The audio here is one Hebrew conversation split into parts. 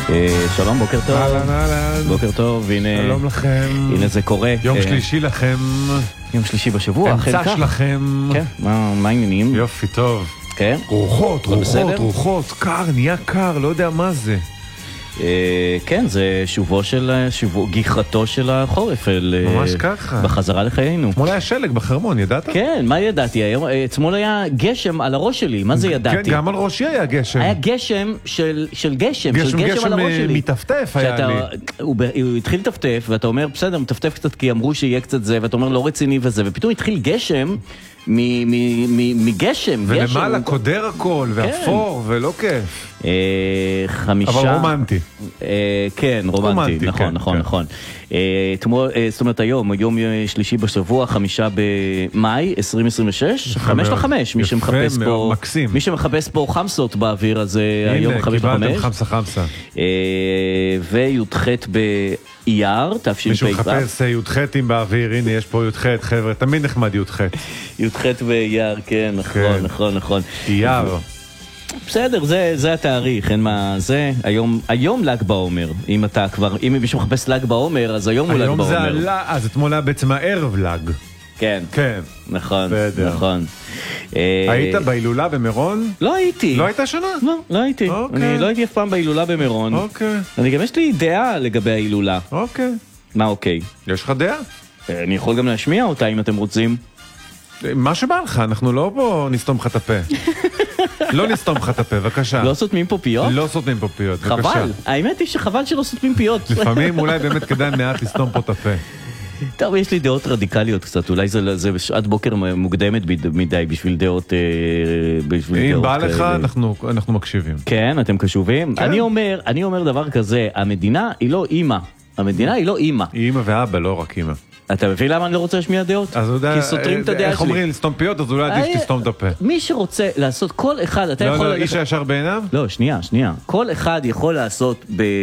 שלום, בוקר טוב. אהלן, אהלן. בוקר טוב, והנה... שלום לכם. הנה זה קורה. יום שלישי לכם. יום שלישי בשבוע. אמצע שלכם. כן, מה העניינים? יופי, טוב. כן? רוחות, קר, נהיה קר, לא יודע מה זה. כן, זה גיחתו של החורף. ממש ככה. בחזרה לחיינו. אתמול היה שלג בחרמון, ידעת? כן, מה ידעתי? אתמול היה גשם על הראש שלי, מה זה ידעתי? כן, גם על ראשי היה גשם. היה גשם של גשם על הראש שלי. מטפטף היה לי. הוא התחיל לטפטף, ואתה אומר, בסדר, מטפטף קצת כי אמרו שיהיה קצת זה, ואתה אומר, לא רציני וזה, ופתאום התחיל גשם מגשם. ולמעלה קודר הכל, ואפור, ולא כיף. 5... אבל רומנטי. כן, רומנטי, נכון. זאת אומרת היום, יום שלישי בשבוע, 5 במאי 2026, 5/5, מי שמחפש פה חמסות באוויר, אז היום 5/5. הנה, קיבלתם חמסה. וי"ח באייר, תשפ"ו. מישהו מחפש י"חים באוויר, הנה יש פה י"ח, חבר'ה, תמיד נחמד י"ח. י"ח באייר, כן, נכון. אייר. בסדר, זה התאריך, אין מה, זה, היום ל"ג בעומר, אם מישהו מחפש ל"ג בעומר, אז היום הוא ל"ג בעומר. היום זה אז אתמול היה בעצם הערב ל"ג. כן. נכון. היית בהילולה במירון? לא הייתי. לא היית השנה? לא הייתי. אני לא הייתי אף פעם בהילולה במירון. אני גם יש לי דעה לגבי ההילולה. מה אוקיי? יש לך דעה? אני יכול גם להשמיע אותה אם אתם רוצים. מה שבא לך, אנחנו לא פה נסתום לך את הפה. לא נסתום לך את הפה, בבקשה. לא סותמים פה פיות? לא סותמים פה פיות, בבקשה. חבל, האמת היא שחבל שלא סותמים פיות. לפעמים אולי באמת כדאי מעט לסתום פה את הפה. טוב, יש לי דעות רדיקליות קצת, אולי זה בשעת בוקר מוקדמת מדי בשביל דעות... אם בא לך, אנחנו מקשיבים. כן, אתם קשובים? אני אומר דבר כזה, המדינה היא לא אימא. המדינה היא לא אימא. היא אימא ואבא, לא רק אימא. אתה מבין למה אני לא רוצה להשמיע דעות? כי סותרים את הדעה שלי. איך אומרים, לסתום פיות, אז אולי עדיף שתסתום את הפה. מי שרוצה לעשות, כל אחד, אתה יכול... לא, איש הישר בעיניו? לא, שנייה. כל אחד יכול לעשות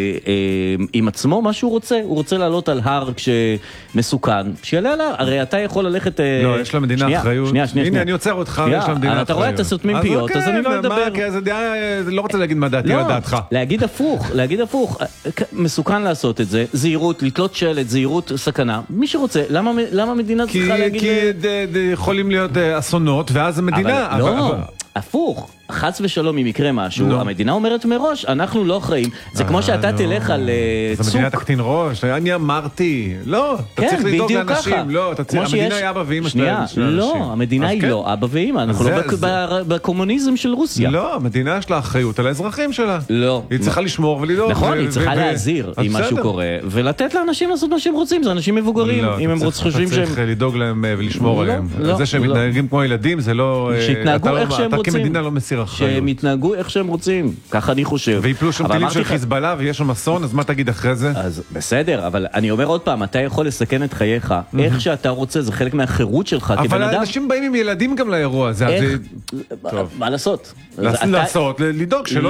עם עצמו מה שהוא רוצה. הוא רוצה לעלות על הר כשמסוכן. שיעלה עליו, הרי אתה יכול ללכת... לא, יש למדינה אחריות. הנה, אני עוצר אותך, יש למדינה אחריות. אתה רואה, אתה סותמים פיות, אז אני לא אדבר. לא רוצה להגיד מה דעתי או דעתך. להגיד הפוך. מסוכן לעשות את זה. זהירות, לתלות שלט, זהירות, סכנה. מי שרוצה, למה המדינה צריכה להגיד... כי יכולים להיות אסונות, ואז המדינה... אבל לא, הפוך. חס ושלום אם יקרה משהו, המדינה אומרת מראש, אנחנו לא אחראים. זה כמו שאתה תלך על צוק. אז המדינה תקטין ראש, אני אמרתי, לא, אתה צריך לדאוג לאנשים, לא, המדינה היא אבא ואמא של האנשים. לא, המדינה היא לא אבא ואמא, אנחנו לא בקומוניזם של רוסיה. לא, המדינה יש לה אחריות על האזרחים שלה. לא. היא צריכה לשמור ולדאוג. נכון, היא צריכה להזהיר אם משהו קורה, ולתת לאנשים לעשות מה שהם רוצים, זה אנשים מבוגרים, אם הם חושבים שהם... אתה צריך לדאוג להם ולשמור עליהם. זה שהם מתנהגים כמו ילדים, זה לא... אתה כמדינה לא מסיר אחריות. שהם יתנהגו איך שהם רוצים, ככה אני חושב. ויפלו שם טילים של חיזבאללה ויש שם אסון, אז מה תגיד אחרי זה? אז בסדר, אבל אני אומר עוד פעם, אתה יכול לסכן את חייך, איך שאתה רוצה, זה חלק מהחירות שלך כבן אדם. אבל אנשים באים עם ילדים גם לאירוע הזה. מה לעשות? לעשות, לדאוג שלא